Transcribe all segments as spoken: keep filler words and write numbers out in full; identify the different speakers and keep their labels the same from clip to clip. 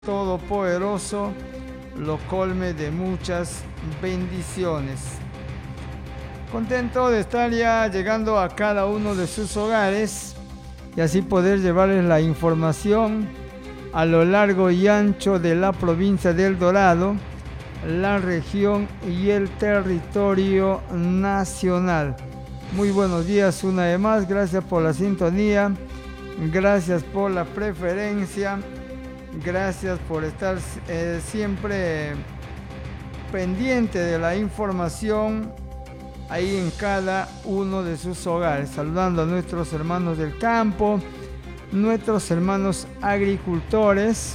Speaker 1: Todopoderoso lo colme de muchas bendiciones. Contento de estar ya llegando a cada uno de sus hogares y así poder llevarles la información a lo largo y ancho de la provincia de El Dorado, la región y el territorio nacional. Muy buenos días una vez más, gracias por la sintonía, gracias por la preferencia. Gracias por estar eh, siempre pendiente de la información ahí en cada uno de sus hogares. Saludando a nuestros hermanos del campo, nuestros hermanos agricultores,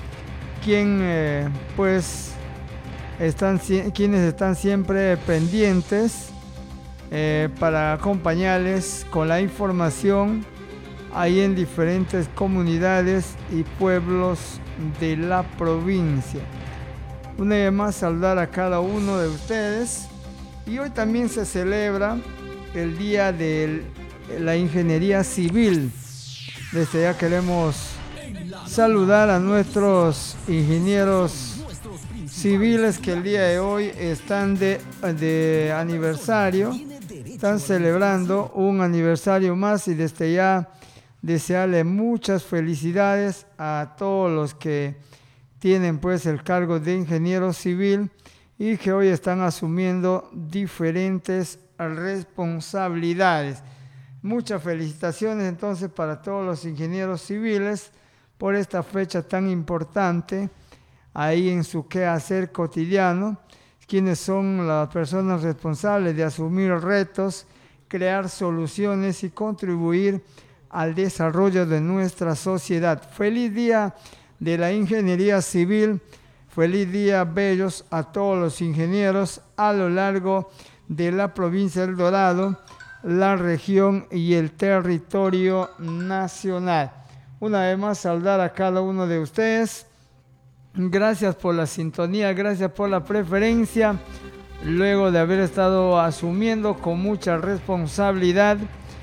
Speaker 1: quien, eh, pues, están, quienes están siempre pendientes eh, para acompañarles con la información ahí en diferentes comunidades y pueblos de la provincia. Una vez más saludar a cada uno de ustedes. Y hoy también se celebra el Día de la Ingeniería Civil. Desde ya queremos saludar a nuestros ingenieros civiles que el día de hoy están de, de aniversario. Están celebrando un aniversario más y desde ya desearle muchas felicidades a todos los que tienen pues el cargo de ingeniero civil y que hoy están asumiendo diferentes responsabilidades. Muchas felicitaciones entonces para todos los ingenieros civiles por esta fecha tan importante ahí en su quehacer cotidiano, quienes son las personas responsables de asumir retos, crear soluciones y contribuir al desarrollo de nuestra sociedad. Feliz día de la ingeniería civil, feliz día bellos a todos los ingenieros a lo largo de la provincia del Dorado, la región y el territorio nacional. Una vez más saludar a cada uno de ustedes. Gracias por la sintonía, gracias por la preferencia. Luego de haber estado asumiendo con mucha responsabilidad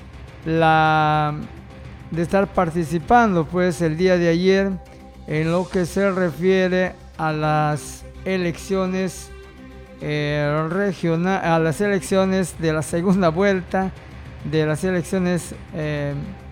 Speaker 1: la de estar participando pues el día de ayer en lo que se refiere a las elecciones eh, regionales, a las elecciones de la segunda vuelta de las elecciones eh,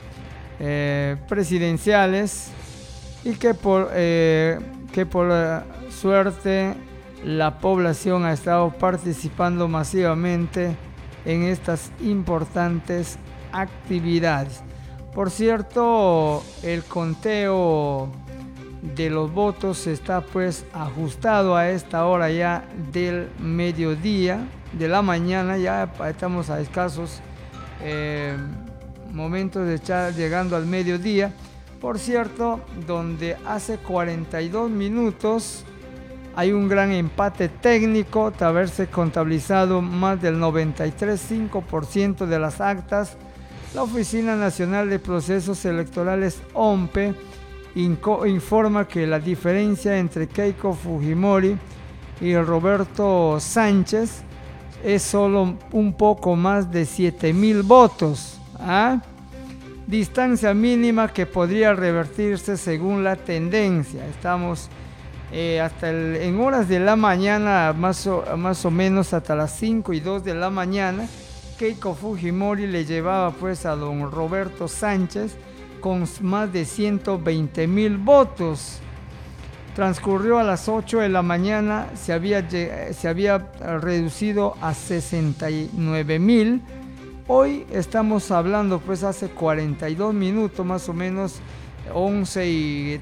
Speaker 1: eh, presidenciales y que por eh, que por suerte la población ha estado participando masivamente en estas importantes actividades. Por cierto, el conteo de los votos está pues ajustado a esta hora ya del mediodía, de la mañana, ya estamos a escasos eh, momentos de estar llegando al mediodía. Por cierto, donde hace cuarenta y dos minutos hay un gran empate técnico, de haberse contabilizado más del noventa y tres coma cinco por ciento de las actas. La Oficina Nacional de Procesos Electorales O M P E informa que la diferencia entre Keiko Fujimori y Roberto Sánchez es solo un poco más de siete mil votos. ¿Ah? Distancia mínima que podría revertirse según la tendencia. Estamos eh, hasta el, en horas de la mañana, más o, más o menos hasta las cinco y dos de la mañana. Keiko Fujimori le llevaba pues a don Roberto Sánchez con más de ciento veinte mil votos. Transcurrió a las ocho de la mañana, se había, se había reducido a sesenta y nueve mil. Hoy estamos hablando pues hace cuarenta y dos minutos más o menos, once y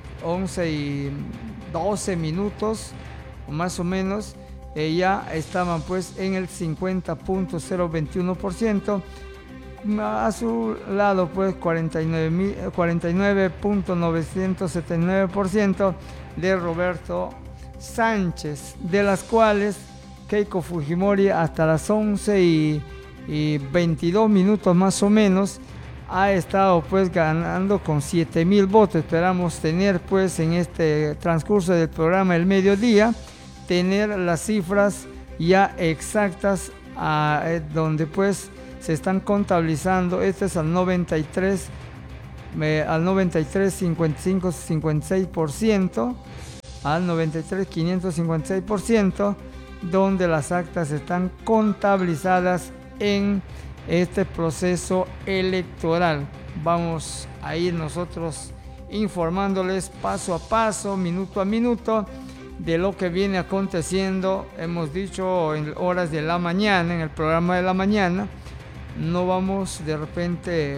Speaker 1: doce minutos más o menos. Eh, ya estaban pues en el cincuenta punto cero veintiuno por ciento. A su lado pues cuarenta y nueve punto novecientos setenta y nueve por ciento de Roberto Sánchez, de las cuales Keiko Fujimori hasta las once y veintidós minutos más o menos ha estado pues ganando con siete mil votos. Esperamos tener pues en este transcurso del programa el mediodía tener las cifras ya exactas a, eh, donde pues se están contabilizando. Este es al noventa y tres, eh, al noventa y tres, cincuenta y cinco, cincuenta y seis por ciento al noventa y tres mil quinientos cincuenta y seis por ciento, donde las actas están contabilizadas en este proceso electoral. Vamos a ir nosotros informándoles paso a paso, minuto a minuto, de lo que viene aconteciendo. Hemos dicho en horas de la mañana, en el programa de la mañana, no vamos de repente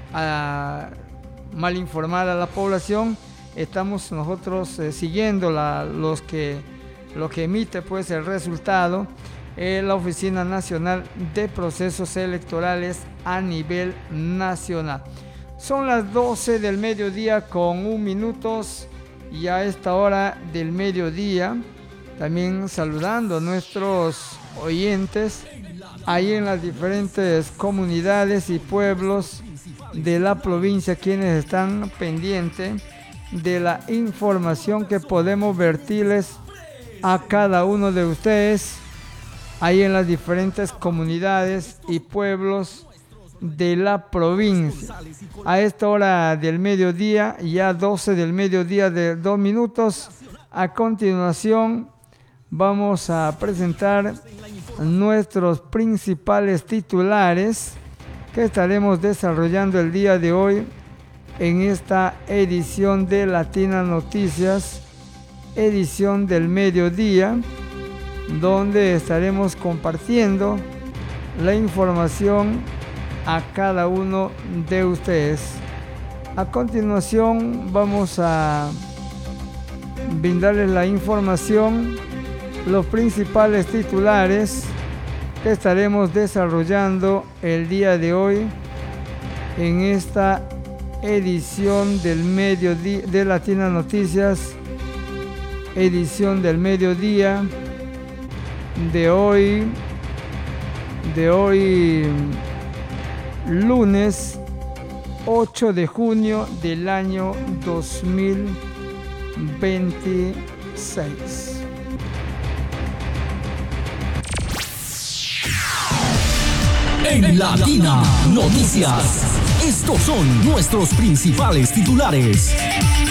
Speaker 1: a mal informar a la población. Estamos nosotros eh, siguiendo la, los que, lo que emite pues el resultado en la Oficina Nacional de Procesos Electorales a nivel nacional. Son las doce del mediodía con un minuto, y a esta hora del mediodía también saludando a nuestros oyentes ahí en las diferentes comunidades y pueblos de la provincia, quienes están pendientes de la información que podemos vertirles a cada uno de ustedes ahí en las diferentes comunidades y pueblos de la provincia. A esta hora del mediodía, ya doce del mediodía de dos minutos, a continuación vamos a presentar nuestros principales titulares que estaremos desarrollando el día de hoy en esta edición de Latina Noticias, edición del mediodía, donde estaremos compartiendo la información a cada uno de ustedes. A continuación vamos a brindarles la información, los principales titulares que estaremos desarrollando el día de hoy en esta edición del mediodía de Latina Noticias, edición del mediodía de hoy, de hoy lunes ocho de junio del año dos mil veintiséis.
Speaker 2: En Latina Noticias, estos son nuestros principales titulares.